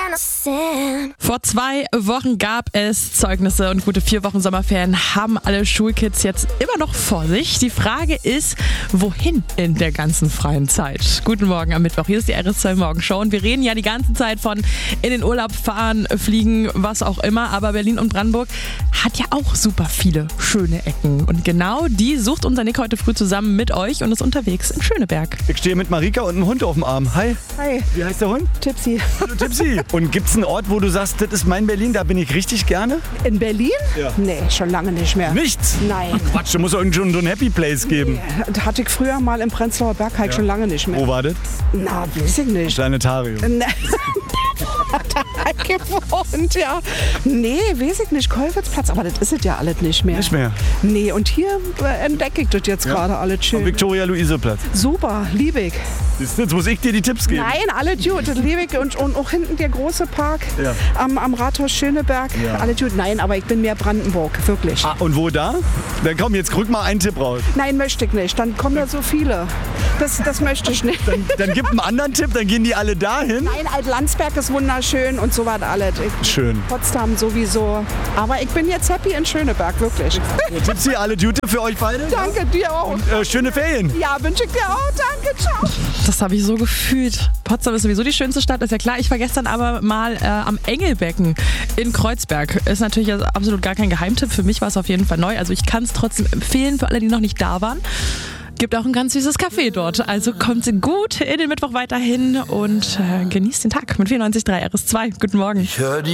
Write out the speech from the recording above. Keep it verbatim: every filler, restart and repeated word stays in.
Vor zwei Wochen gab es Zeugnisse und gute vier Wochen Sommerferien haben alle Schulkids jetzt immer noch vor sich. Die Frage ist, wohin in der ganzen freien Zeit? Guten Morgen am Mittwoch, hier ist die R S zwei Morgenshow und wir reden ja die ganze Zeit von in den Urlaub fahren, fliegen, was auch immer. Aber Berlin und Brandenburg hat ja auch super viele schöne Ecken. Und genau die sucht unser Nick heute früh zusammen mit euch und ist unterwegs in Schöneberg. Ich stehe mit Marika und einem Hund auf dem Arm. Hi. Hi. Wie heißt der Hund? Tipsy. Hallo Tipsy. Und gibt's einen Ort, wo du sagst, das ist mein Berlin, da bin ich richtig gerne? In Berlin? Ja. Nee, schon lange nicht mehr. Nichts? Nein. Quatsch, da muss doch irgend so ein Happy Place geben. Das hatte ich früher mal im Prenzlauer Berg, halt Ja. schon lange nicht mehr. Wo war das? Na, weiß ich nicht. Planetarium. Nee. Da hat er gewohnt, ja. Nee, weiß ich nicht. Kolwitzplatz, aber das ist es ja alles nicht mehr. Nicht mehr. Nee, und hier äh, entdecke ich das jetzt Ja. gerade alles Am schön. Viktoria-Luise-Platz. Super, liebe ich. Siehst du, jetzt muss ich dir die Tipps geben. Nein, alle gut, das liebe ich. Und, und auch hinten der große Park Ja. am, am Rathaus Schöneberg, Ja. alle gut. Nein, aber ich bin mehr Brandenburg, wirklich. Ah, und wo da? Dann komm, jetzt rück mal einen Tipp raus. Nein, möchte ich nicht. Dann kommen da so viele. Das, das möchte ich nicht. Dann, dann gib einen anderen Tipp, dann gehen die alle dahin. Nein, Alt-Landsberg ist wunderschön und so was alles. Ich, Schön. Potsdam sowieso. Aber ich bin jetzt happy in Schöneberg, wirklich. Tipsy, alle Gute für euch beide. Danke dir auch. Äh, schöne Ferien. Ja, wünsche ich dir auch. Danke, ciao. Das habe ich so gefühlt. Potsdam ist sowieso die schönste Stadt, ist ja klar. Ich war gestern aber mal äh, am Engelbecken in Kreuzberg. Ist natürlich also absolut gar kein Geheimtipp. Für mich war es auf jeden Fall neu. Also ich kann es trotzdem empfehlen für alle, die noch nicht da waren. Gibt auch ein ganz süßes Café dort. Also kommt gut in den Mittwoch weiterhin und äh, genießt den Tag mit vierundneunzig Komma drei R S zwei. Guten Morgen.